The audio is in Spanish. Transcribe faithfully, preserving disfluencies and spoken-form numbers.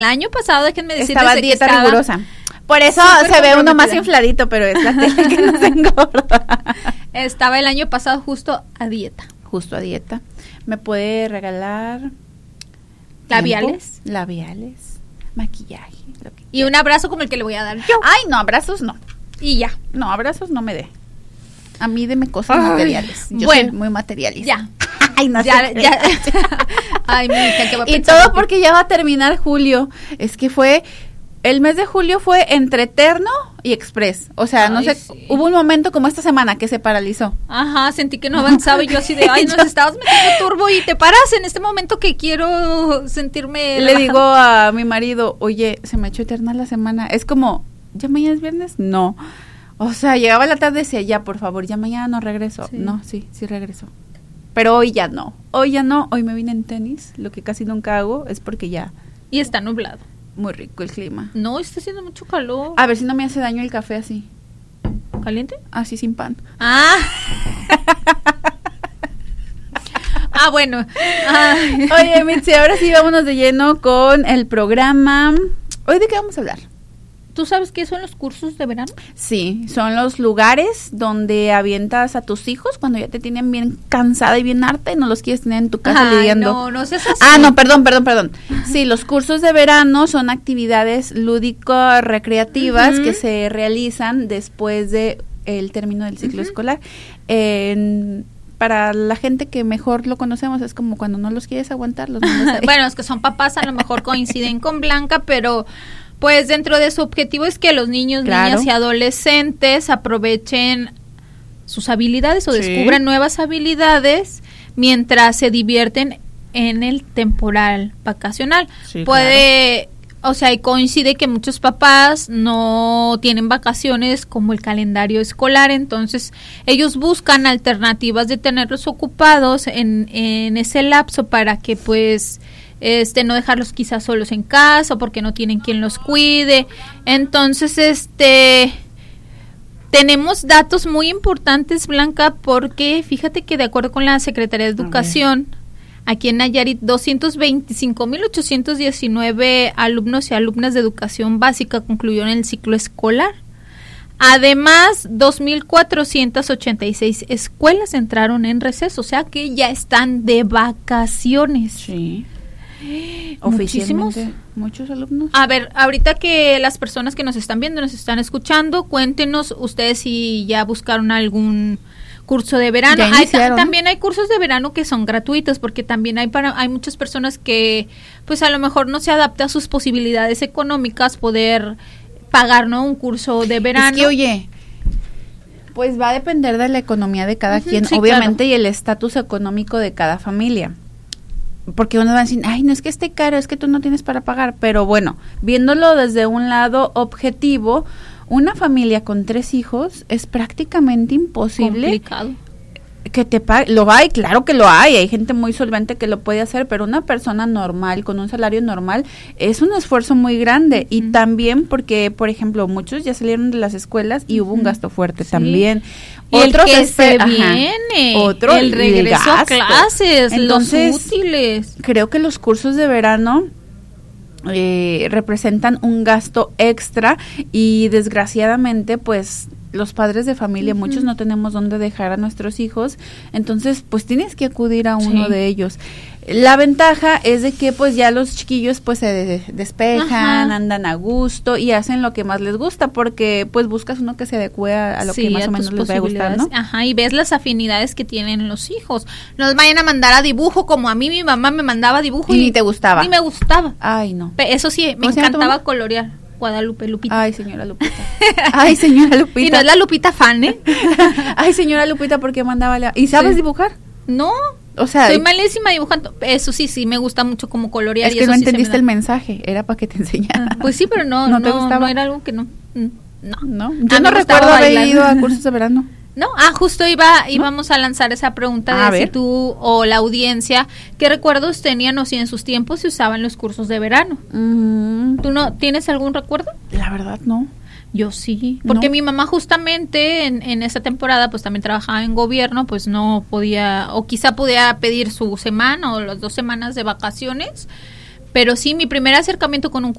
año pasado, déjenme decirles estaba que dieta estaba rigurosa. Por eso se ve uno más infladito, pero es la tele que nos engorda. Estaba el año pasado justo a dieta. Justo a dieta. ¿Me puede regalar labiales? Tiempo, labiales, maquillaje. Lo que y un abrazo como el que le voy a dar yo. Ay, no, abrazos no. Y ya. No, abrazos no me dé. A mí deme cosas Ay, materiales. Yo bueno, soy muy materialista. Ya. Ay, no ya, sé ya. Ay, mi hija, ¿qué va a Y todo porque ya va a terminar julio. Es que fue... El mes de julio fue entre eterno y express. O sea, ay, no sé, sí. Hubo un momento como esta semana que se paralizó. Ajá, sentí que no avanzaba y yo así de, ay, nos estabas metiendo turbo y te paras en este momento que quiero sentirme... Le digo a mi marido, oye, se me echó eterna la semana. Es como, ¿ya mañana es viernes? No. O sea, llegaba la tarde y decía, ya, por favor, ya mañana no regreso. Sí. No, sí, sí regreso. Pero hoy ya no. Hoy ya no. Hoy me vine en tenis. Lo que casi nunca hago es porque ya... Y está nublado. Muy rico el clima. No, está haciendo mucho calor. A ver si no me hace daño el café así. ¿Caliente? Así sin pan. Ah. ah, bueno. Ay. Oye, Mitzi, ahora sí vámonos de lleno con el programa. ¿Hoy de qué vamos a hablar? ¿Tú sabes qué son los cursos de verano? Sí, son los lugares donde avientas a tus hijos cuando ya te tienen bien cansada y bien harta y no los quieres tener en tu casa Ay, lidiando. No, no seas así. Ah, no, perdón, perdón, perdón. Sí, los cursos de verano son actividades lúdico-recreativas uh-huh. que se realizan después de el término del ciclo uh-huh. escolar. En... Para la gente que mejor lo conocemos es como cuando no los quieres aguantar. Los bueno, es que son papás, a lo mejor coinciden con Blanca, pero pues dentro de su objetivo es que los niños, claro. niñas y adolescentes aprovechen sus habilidades o sí. descubran nuevas habilidades mientras se divierten en el temporal vacacional. Sí, Puede... Claro. O sea, y coincide que muchos papás no tienen vacaciones como el calendario escolar, entonces ellos buscan alternativas de tenerlos ocupados en, en ese lapso para que pues este no dejarlos quizás solos en casa o porque no tienen quien los cuide. Entonces, este tenemos datos muy importantes, Blanca, porque fíjate que de acuerdo con la Secretaría de Educación, aquí en Nayarit, doscientos veinticinco mil ochocientos diecinueve alumnos y alumnas de educación básica concluyeron el ciclo escolar. Además, dos mil cuatrocientas ochenta y seis escuelas entraron en receso, o sea que ya están de vacaciones. Sí. Muchísimos. Muchos alumnos. A ver, ahorita que las personas que nos están viendo, nos están escuchando, cuéntenos ustedes si ya buscaron algún curso de verano. Hay, ta- también hay cursos de verano que son gratuitos, porque también hay para hay muchas personas que pues a lo mejor no se adapta a sus posibilidades económicas poder pagar, ¿no? Un curso de verano. Es que, oye, pues va a depender de la economía de cada uh-huh, quien, sí, obviamente, claro. y el estatus económico de cada familia. Porque uno va a decir, ay, no es que esté caro, es que tú no tienes para pagar. Pero bueno, viéndolo desde un lado objetivo, una familia con tres hijos es prácticamente imposible. Complicado. Que te pague. Lo hay, claro que lo hay. Hay gente muy solvente que lo puede hacer, pero una persona normal, con un salario normal, es un esfuerzo muy grande. Uh-huh. Y también porque, por ejemplo, muchos ya salieron de las escuelas y uh-huh. hubo un gasto fuerte sí. también. Y otros el que se ajá, viene, otro, el regreso el a clases, Entonces, los útiles. Creo que los cursos de verano eh, representan un gasto extra y desgraciadamente, pues, los padres de familia, uh-huh. muchos no tenemos dónde dejar a nuestros hijos, entonces pues tienes que acudir a uno sí. de ellos. La ventaja es de que pues ya los chiquillos pues se de- despejan, Ajá. andan a gusto y hacen lo que más les gusta, porque pues buscas uno que se adecue a, a lo sí, que más o menos les va a gustar, ¿no? Ajá, y ves las afinidades que tienen los hijos. No los vayan a mandar a dibujo como a mí mi mamá me mandaba dibujo y, y ni te gustaba. Ni me gustaba. Ay, no. Eso sí, me encantaba colorear. Guadalupe, Lupita. Ay, señora Lupita. Ay, señora Lupita. Y no es la Lupita fan, ¿eh? Ay, señora Lupita, ¿por qué mandaba la... ¿Y sabes sí. dibujar? No. O sea, soy malísima dibujando. Eso sí, sí, me gusta mucho como colorear. Es y que eso no sí entendiste el mensaje, era para que te enseñara. Pues sí, pero no, no, ¿No, te gustaba? no era algo que no. No, no. Yo no recuerdo haber ido a cursos de verano. No, ah, justo iba, íbamos ¿No? a lanzar esa pregunta de a si ver. tú o la audiencia, ¿qué recuerdos tenían o si en sus tiempos se usaban los cursos de verano? Mm. ¿Tú no tienes algún recuerdo? La verdad, no. Yo sí, porque no. mi mamá justamente en, en esa temporada pues también trabajaba en gobierno, pues no podía, o quizá podía pedir su semana o las dos semanas de vacaciones, Pero sí, mi primer acercamiento con un